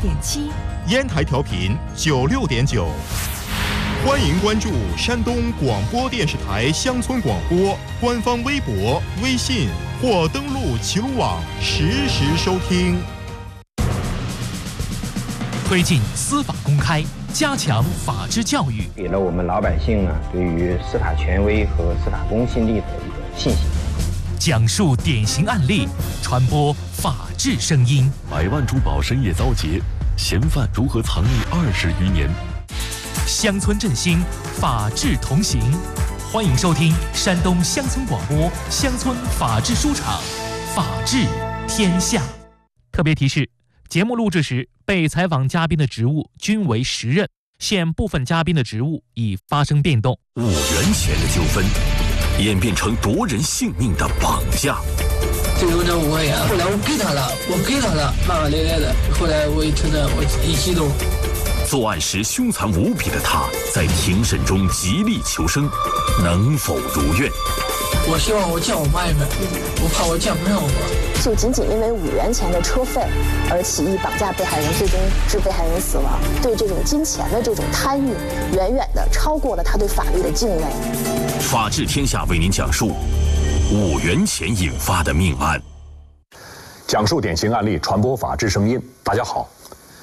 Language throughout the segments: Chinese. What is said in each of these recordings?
94.7， 烟台调频96.9。欢迎关注山东广播电视台乡村广播官方微博、微信或登录齐鲁网实时收听。 推进司法公开，加强法治教育， 给了我们老百姓呢对于司法权威和司法公信力的一个信心。 讲述典型案例，传播法治声音。 百万珠宝深夜遭劫，嫌犯如何藏匿20余年？ 乡村振兴，法治同行。欢迎收听山东乡村广播乡村法治书场，法治天下。特别提示：节目录制时，被采访嘉宾的职务均为实任，现部分嘉宾的职务已发生变动。 5元钱的纠纷演变成夺人性命的绑架。 就有这5块钱，后来我给他了，骂骂咧咧的。后来我一听着，我一激动。 作案时凶残无比的他，在庭审中极力求生，能否如愿？ 我希望我见我妈一面，我怕我见不上我。 就仅仅因为5元钱的车费而起义绑架被害人，最终致被害人死亡，对这种金钱的这种贪欲，远远的超过了他对法律的敬畏。 法治天下为您讲述5元钱引发的命案， 讲述典型案例，传播法治声音。大家好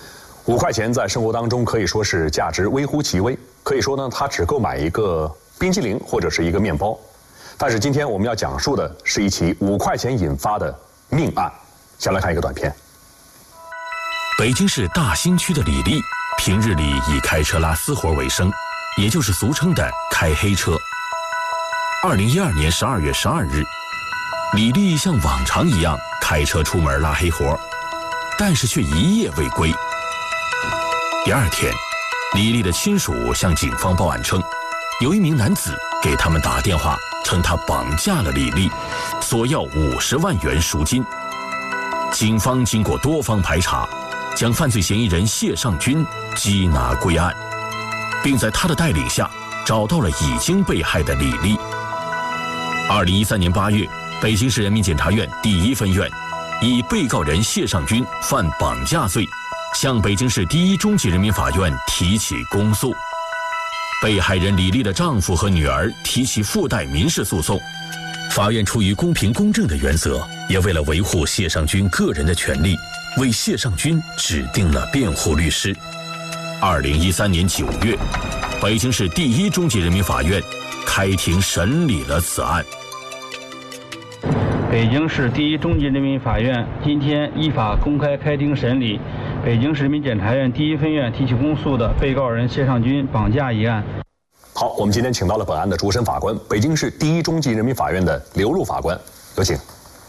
，5块钱在生活当中可以说是价值微乎其微，可以说呢，它只购买一个冰淇淋或者是一个面包。但是今天我们要讲述的是一起5块钱引发的命案。先来看一个短片。 北京市大兴区的李丽，平日里以开车拉私活为生，也就是俗称的开黑车。2012年12月12日，李丽像往常一样开车出门拉黑活，但是却一夜未归。第2天，李丽的亲属向警方报案称，有一名男子给他们打电话，称他绑架了李丽，索要50万元赎金。警方经过多方排查，将犯罪嫌疑人谢尚军缉拿归案，并在他的带领下找到了已经被害的李丽。2013年8月，北京市人民检察院第1分院以被告人谢尚军犯绑架罪，向北京市第1中级人民法院提起公诉。被害人李丽的丈夫和女儿提起附带民事诉讼。法院出于公平公正的原则，也为了维护谢尚军个人的权利，为谢尚军指定了辩护律师。2013年9月，北京市第1中级人民法院开庭审理了此案。 北京市第1中级人民法院今天依法公开开庭审理北京市人民检察院第1分院提起公诉的被告人谢尚军绑架一案。 好，我们今天请到了本案的主审法官，北京市第1中级人民法院的刘璐法官，有请。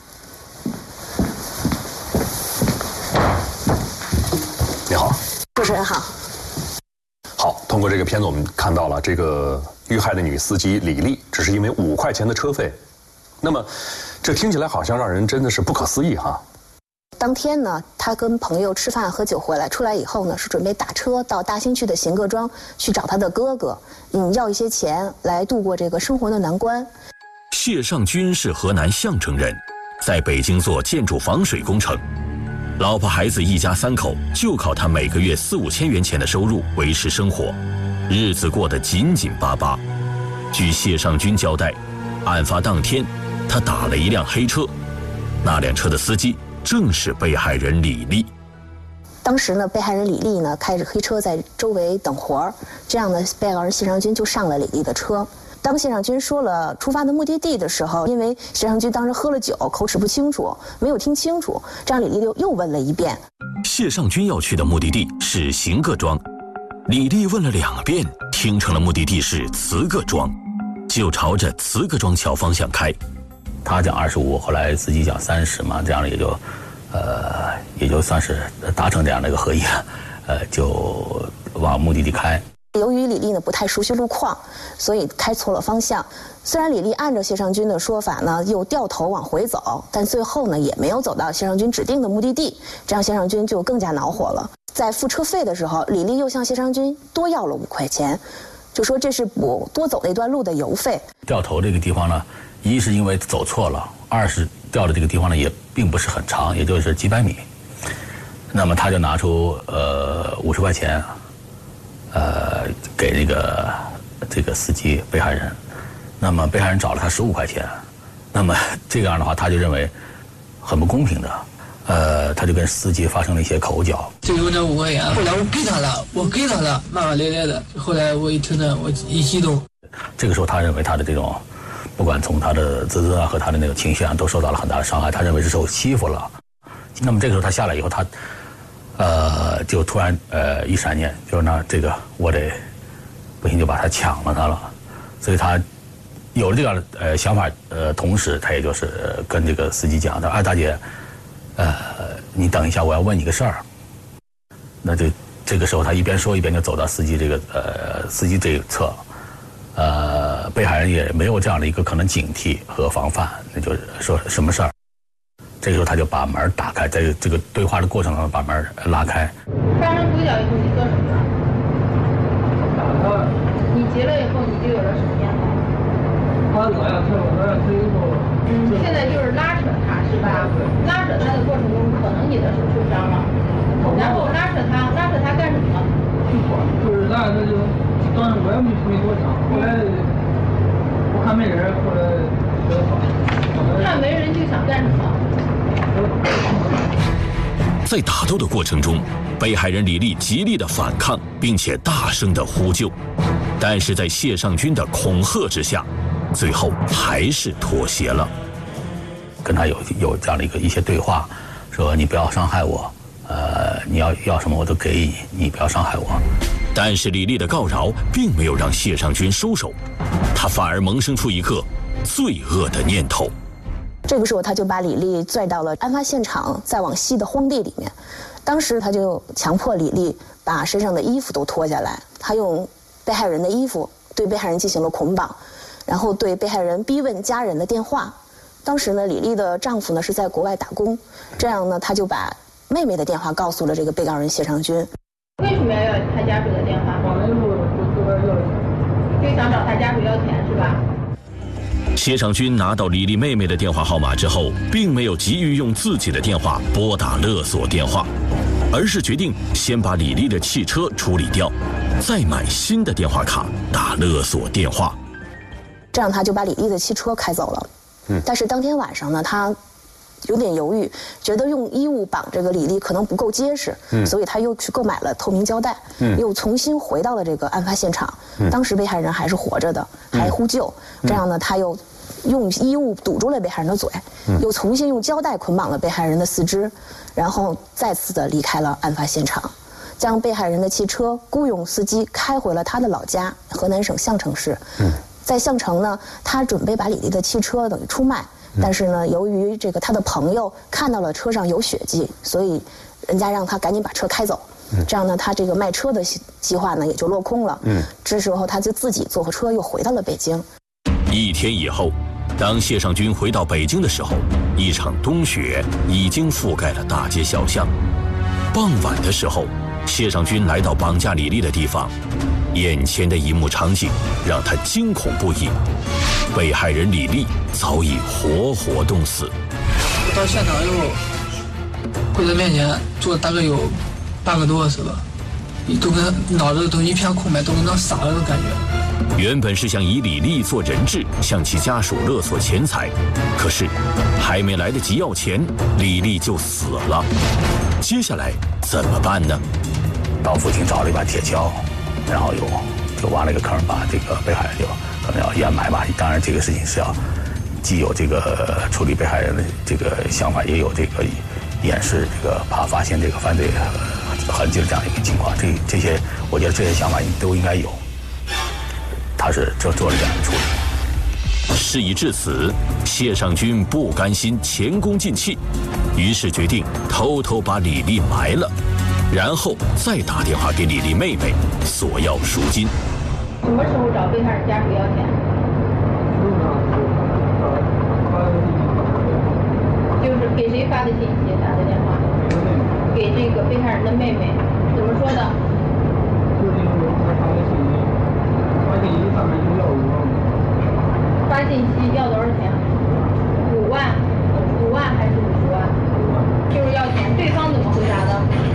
你好， 主持人好。 好，通过这个片子我们看到了这个遇害的女司机李丽，只是因为5块钱的车费，那么这听起来好像让人真的是不可思议哈。 当天呢，他跟朋友吃饭喝酒回来，出来以后呢，是准备打车到大兴区的邢各庄去找他的哥哥，要一些钱来度过这个生活的难关。 谢尚军是河南项城人，在北京做建筑防水工程，老婆孩子一家3口就靠他每个月4、5千元钱的收入维持生活，日子过得紧紧巴巴。据谢尚军交代，案发当天，他打了一辆黑车，那辆车的司机正是被害人李丽。 当时呢，被害人李丽呢开着黑车在周围等活儿，这样呢，被告人谢尚军就上了李丽的车。当谢尚军说了出发的目的地的时候，因为谢尚军当时喝了酒，口齿不清楚，没有听清楚，这样李丽又问了一遍。 谢尚军要去的目的地是邢各庄，李丽问了2遍，听成了目的地是慈各庄，就朝着慈各庄桥方向开。 他讲25，后来司机讲30嘛，这样也就算是达成这样的一个合议了，就往目的地开。 由于李丽呢不太熟悉路况，所以开错了方向。虽然李丽按照谢尚军的说法呢，又掉头往回走，但最后呢也没有走到谢尚军指定的目的地，这样谢尚军就更加恼火了。在付车费的时候，李丽又向谢尚军多要了5块钱，就说这是补多走那段路的油费。 掉头这个地方呢，一是因为走错了，2是掉的这个地方呢也并不是很长，也就是几百米。 那么他就拿出50块钱，给这个司机被害人，那么被害人找了他15块钱，那么这样的话他就认为很不公平的，他就跟司机发生了一些口角。 就有这5块钱，后来我给他了，骂骂咧咧的。后来我一听着，我一激动。 这个时候他认为他的这种，不管从他的自尊啊和他的那个情绪啊，都受到了很大的伤害，他认为是受欺负了。那么这个时候他下来以后，他就突然一闪念，就是那这个我得不行就把他抢了他了，所以他有了这样的想法，同时他也就是跟这个司机讲，他说：“哎，大姐，你等一下，我要问你个事儿。”那这个时候他一边说一边就走到司机司机这一侧，被害人也没有这样的一个可能警惕和防范，那就是说什么事儿。这个时候他就把门打开，在这个对话的过程中把门拉开。 发生口角以后你做什么了？ 打他。 你急了以后你就有了什么变化？ 他往下推，以后。 现在就是拉扯他是吧？拉扯他的过程中，可能你的手受伤了，然后拉扯他干什么？ 就是拉扯他就，当时我也没多想，后来我看没人，后来看没人就想干什么？ 在打斗的过程中，被害人李丽极力的反抗，并且大声的呼救，但是在谢尚军的恐吓之下，最后还是妥协了。 跟他有这样的一些对话，说你不要伤害我，你要什么我都给你，你不要伤害我。 但是李丽的告饶并没有让谢尚军收手，他反而萌生出一个罪恶的念头。 这个时候他就把李丽拽到了案发现场再往西的荒地里面，当时他就强迫李丽把身上的衣服都脱下来，他用被害人的衣服对被害人进行了捆绑，然后对被害人逼问家人的电话。当时呢，李丽的丈夫呢是在国外打工，这样呢，他就把妹妹的电话告诉了这个被告人谢尚军。 为什么要他家属的电话？就想找他家属要钱是吧？ 谢尚军拿到李丽妹妹的电话号码之后，并没有急于用自己的电话拨打勒索电话，而是决定先把李丽的汽车处理掉，再买新的电话卡打勒索电话。 这样他就把李丽的汽车开走了。但是当天晚上呢，他有点犹豫，觉得用衣物绑这个李丽可能不够结实，所以他又去购买了透明胶带，又重新回到了这个案发现场。当时被害人还是活着的，还呼救。这样呢，他又用衣物堵住了被害人的嘴，又重新用胶带捆绑了被害人的四肢，然后再次的离开了案发现场，将被害人的汽车雇佣司机开回了他的老家河南省项城市。在项城呢，他准备把李丽的汽车等于出卖，但是呢，由于这个他的朋友看到了车上有血迹，所以人家让他赶紧把车开走。这样呢，他这个卖车的计划呢也就落空了。这时候他就自己坐车又回到了北京。 1天以后，当谢尚军回到北京的时候，一场冬雪已经覆盖了大街小巷。傍晚的时候，谢尚军来到绑架李丽的地方，眼前的一幕场景让他惊恐不已。被害人李丽早已活活冻死。 我到现场以后，跪在面前坐大概有半个多小时吧，都跟脑子都一片空白，都跟那傻了的感觉。 原本是想以李丽做人质，向其家属勒索钱财，可是还没来得及要钱，李丽就死了。接下来怎么办呢？ 到附近找了一把铁锹，然后就挖了一个坑，把这个被害人就可能要掩埋吧。当然，这个事情是要既有这个处理被害人的这个想法，也有这个掩饰这个怕发现这个犯罪痕迹的这样一个情况。这些，我觉得这些想法都应该有。他是做了这样的处理。 事已至此，谢尚军不甘心前功尽弃，于是决定偷偷把李丽埋了，然后再打电话给李丽妹妹索要赎金。 什么时候找被害人家属要钱？就是给谁发的信息，打的电话？给这个被害人的妹妹，怎么说的？发信息要多少钱？5万还是50万？就是要钱。对方怎么回答的？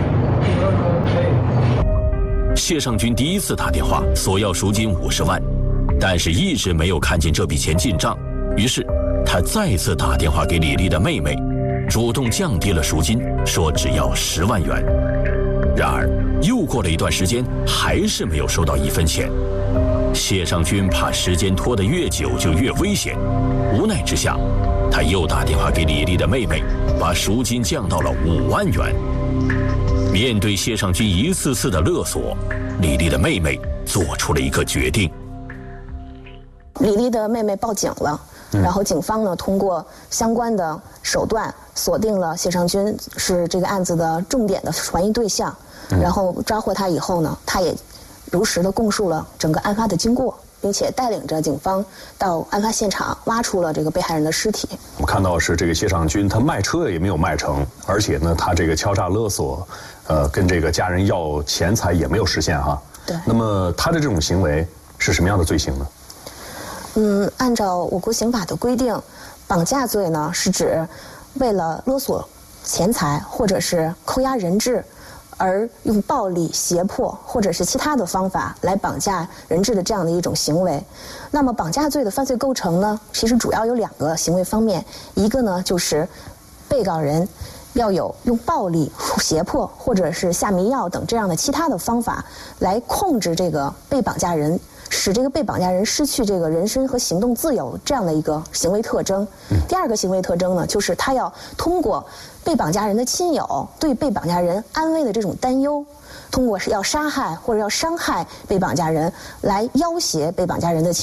谢尚军第一次打电话索要赎金50万，但是一直没有看见这笔钱进账。于是他再次打电话给李丽的妹妹，主动降低了赎金，说只要10万元。然而又过了一段时间，还是没有收到1分钱。谢尚军怕时间拖得越久就越危险，无奈之下，他又打电话给李丽的妹妹，把赎金降到了5万元。面对谢尚军一次次的勒索，李丽的妹妹做出了一个决定。 李丽的妹妹报警了，然后警方呢通过相关的手段锁定了谢尚军是这个案子的重点的怀疑对象，然后抓获他以后呢，他也如实的供述了整个案发的经过，并且带领着警方到案发现场挖出了这个被害人的尸体。 我看到是这个谢尚军他卖车也没有卖成，而且呢他这个敲诈勒索，跟这个家人要钱财也没有实现哈。 对。 那么他的这种行为是什么样的罪行呢？ 按照我国刑法的规定，绑架罪呢是指为了勒索钱财或者是扣押人质，而用暴力、胁迫或者是其他的方法来绑架人质的这样的一种行为。那么绑架罪的犯罪构成呢，其实主要有2个行为方面，一个呢就是被告人要有用暴力、胁迫或者是下迷药等这样的其他的方法来控制这个被绑架人，使这个被绑架人失去这个人身和行动自由这样的一个行为特征。第2个行为特征呢，就是他要通过被绑架人的亲友对被绑架人安危的这种担忧，通过是要杀害或者要伤害被绑架人来要挟被绑架人的亲友。